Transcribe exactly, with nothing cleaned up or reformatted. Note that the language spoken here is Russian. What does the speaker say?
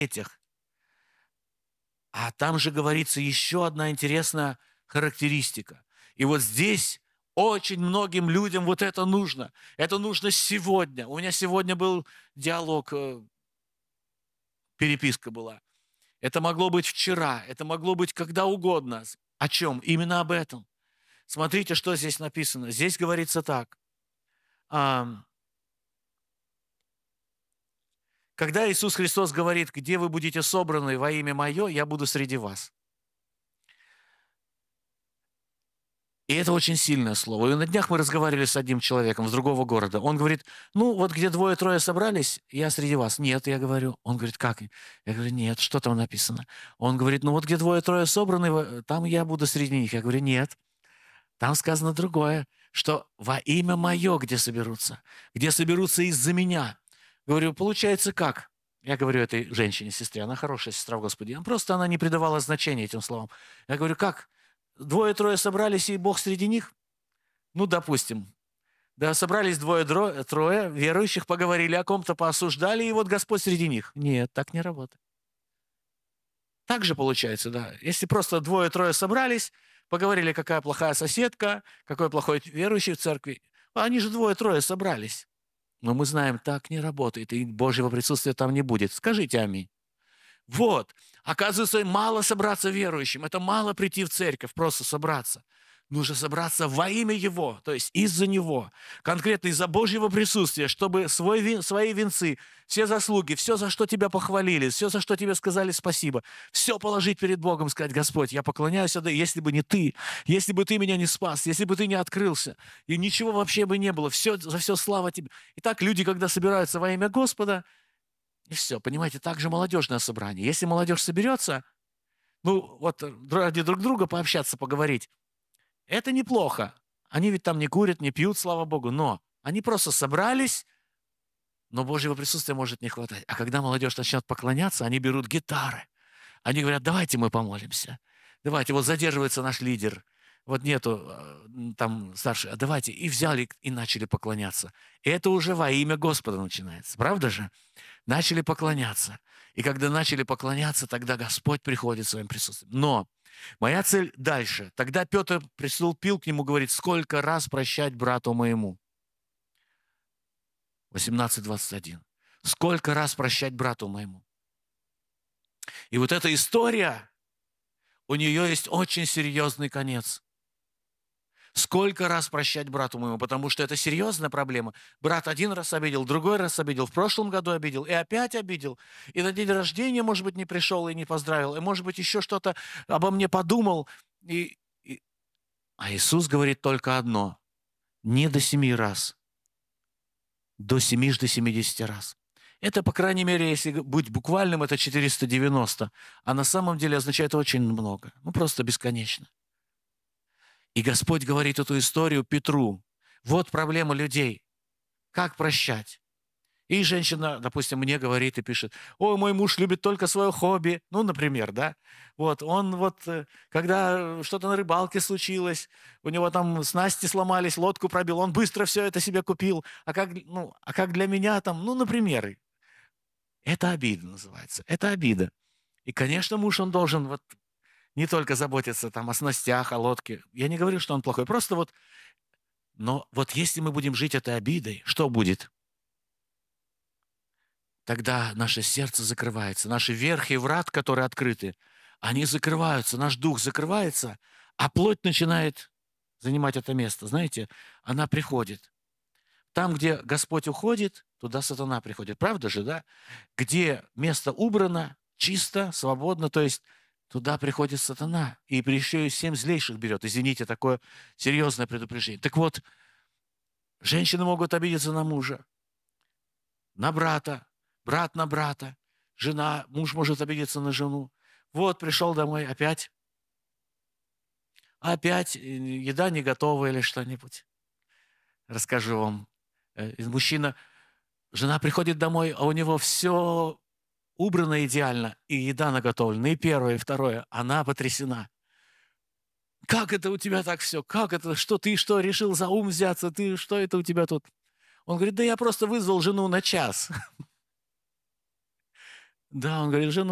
этих. А там же говорится еще одна интересная характеристика. И вот здесь очень многим людям вот это нужно. Это нужно сегодня. У меня сегодня был диалог, э, переписка была. Это могло быть вчера, это могло быть когда угодно. О чем? Именно об этом. Смотрите, что здесь написано. Здесь говорится так. Ам, Когда Иисус Христос говорит, где вы будете собраны во имя Мое, я буду среди вас. И это очень сильное слово. И на днях мы разговаривали с одним человеком из другого города. Он говорит, ну вот где двое-трое собрались, я среди вас. Нет, я говорю. Он говорит, как? Я говорю, нет, что там написано? Он говорит, ну вот где двое-трое собраны, там я буду среди них. Я говорю, нет, там сказано другое, что во имя Мое где соберутся, где соберутся из-за Меня. Говорю, получается как? Я говорю этой женщине, сестре, она хорошая сестра в Господе. Просто она не придавала значения этим словам. Я говорю, как? Двое-трое собрались, и Бог среди них? Ну, допустим. Да, собрались двое-трое верующих, поговорили о ком-то, поосуждали, и вот Господь среди них. Нет, так не работает. Так же получается, да. Если просто двое-трое собрались, поговорили, какая плохая соседка, какой плохой верующий в церкви, они же двое-трое собрались. Но мы знаем, так не работает, и Божьего присутствия там не будет. Скажите аминь. Вот. Оказывается, мало собраться верующим. Это мало прийти в церковь, просто собраться. Нужно собраться во имя Его, то есть из-за Него. Конкретно из-за Божьего присутствия, чтобы свой, вин, свои венцы, все заслуги, все, за что тебя похвалили, все, за что тебе сказали спасибо, все положить перед Богом, сказать, Господь, я поклоняюсь, если бы не Ты, если бы Ты меня не спас, если бы Ты не открылся, и ничего вообще бы не было, все, за все слава Тебе. Итак, люди, когда собираются во имя Господа, и все, понимаете, так же молодежное собрание. Если молодежь соберется, ну, вот ради друг друга пообщаться, поговорить, это неплохо. Они ведь там не курят, не пьют, слава Богу, но они просто собрались, но Божьего присутствия может не хватать. А когда молодежь начнет поклоняться, они берут гитары. Они говорят, давайте мы помолимся. Давайте, вот задерживается наш лидер. Вот нету э, там старший, а давайте. И взяли, и начали поклоняться. И это уже во имя Господа начинается. Правда же? Начали поклоняться. И когда начали поклоняться, тогда Господь приходит своим присутствием. Но моя цель дальше. Тогда Петр приступил к нему, говорит, сколько раз прощать брату моему? восемнадцать двадцать один. Сколько раз прощать брату моему? И вот эта история, у нее есть очень серьезный конец. Сколько раз прощать брату моему? Потому что это серьезная проблема. Брат один раз обидел, другой раз обидел, в прошлом году обидел, и опять обидел. И на день рождения, может быть, не пришел и не поздравил, и, может быть, еще что-то обо мне подумал. И, и... А Иисус говорит только одно. Не до семи раз. До семижды семидесяти раз. Это, по крайней мере, если быть буквальным, это четыреста девяносто. А на самом деле означает очень много. Ну, просто бесконечно. И Господь говорит эту историю Петру. Вот проблема людей. Как прощать? И женщина, допустим, мне говорит и пишет, ой, мой муж любит только свое хобби. Ну, например, да. Вот, он вот, э, когда что-то на рыбалке случилось, у него там снасти сломались, лодку пробил, он быстро все это себе купил. А как, ну, а как для меня там, ну, например, это обида называется. Это обида. И, конечно, муж, он должен вот не только заботиться там о снастях, о лодке. Я не говорю, что он плохой. Просто вот... Но вот если мы будем жить этой обидой, что будет? Тогда наше сердце закрывается. Наши верхи и врат, которые открыты, они закрываются. Наш дух закрывается, а плоть начинает занимать это место. Знаете, она приходит. Там, где Господь уходит, туда сатана приходит. Правда же, да? Где место убрано, чисто, свободно, то есть туда приходит сатана. И еще и семь злейших берет. Извините, такое серьезное предупреждение. Так вот, женщины могут обидеться на мужа, на брата, брат на брата, жена, муж может обидеться на жену. Вот, пришел домой, опять, опять еда не готова или что-нибудь. Расскажу вам. Мужчина, жена приходит домой, а у него все убрано идеально, и еда наготовлена, и первое, и второе. Она потрясена. Как это у тебя так все? Как это? Что ты что, решил за ум взяться? Ты что это у тебя тут? Он говорит, да я просто вызвал жену на час. Да, он говорит: "Жену